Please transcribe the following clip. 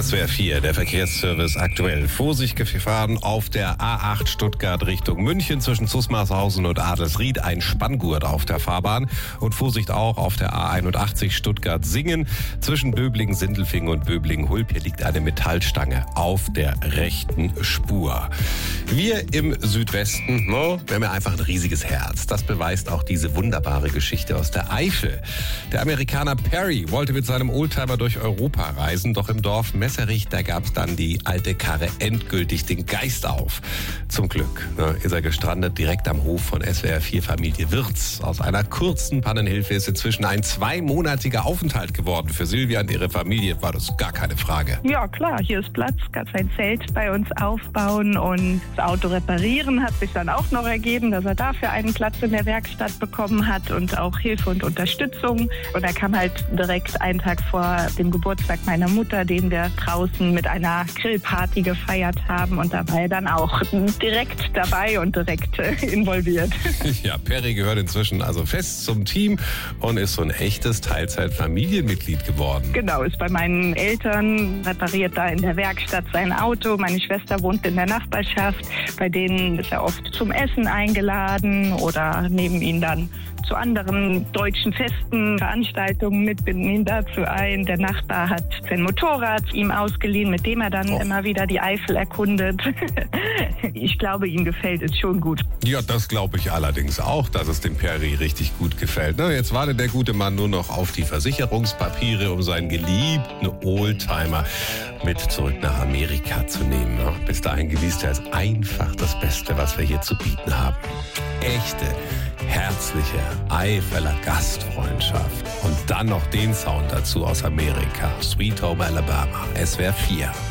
SWR 4, der Verkehrsservice aktuell. Vorsicht gefahren auf der A8 Stuttgart Richtung München zwischen Zusmarshausen und Adelsried. Ein Spanngurt auf der Fahrbahn. Und Vorsicht auch auf der A81 Stuttgart-Singen zwischen Böblingen-Sindelfingen und Böblingen-Hulp. Hier liegt eine Metallstange auf der rechten Spur. Wir im Südwesten, wir haben ja einfach ein riesiges Herz. Das beweist auch diese wunderbare Geschichte aus der Eifel. Der Amerikaner Perry wollte mit seinem Oldtimer durch Europa reisen, doch im Dorf Messerich, da gab es dann die alte Karre endgültig den Geist auf. Zum Glück ist er gestrandet direkt am Hof von SWR 4 Familie Wirz. Aus einer kurzen Pannenhilfe ist inzwischen ein 2-monatiger Aufenthalt geworden. Für Silvia und ihre Familie war das gar keine Frage. Ja klar, hier ist Platz, kannst ein Zelt bei uns aufbauen und das Auto reparieren hat sich dann auch noch ergeben, dass er dafür einen Platz in der Werkstatt bekommen hat und auch Hilfe und Unterstützung. Und er kam halt direkt einen Tag vor dem Geburtstag meiner Mutter, den wir draußen mit einer Grillparty gefeiert haben, und da war er dann auch direkt dabei und direkt involviert. Ja, Perry gehört inzwischen also fest zum Team und ist so ein echtes Teilzeit-Familienmitglied geworden. Genau, ist bei meinen Eltern, repariert da in der Werkstatt sein Auto. Meine Schwester wohnt in der Nachbarschaft, bei denen ist er oft zum Essen eingeladen oder nehmen ihn dann zu anderen deutschen Festen, Veranstaltungen mit, binden ihn dazu ein. Der Nachbar hat sein Motorrad ihm ausgeliehen, mit dem er dann immer wieder die Eifel erkundet. Ich glaube, ihm gefällt es schon gut. Ja, das glaube ich allerdings auch, dass es dem Perry richtig gut gefällt. Na, jetzt wartet der gute Mann nur noch auf die Versicherungspapiere, um seinen geliebten Oldtimer mit zurück nach Amerika zu nehmen. Bis dahin genießt er es einfach das Beste, was wir hier zu bieten haben. Echte, herzliche Eifeler Gastfreundschaft. Und dann noch den Sound dazu aus Amerika. Sweet Home Alabama, SWR 4.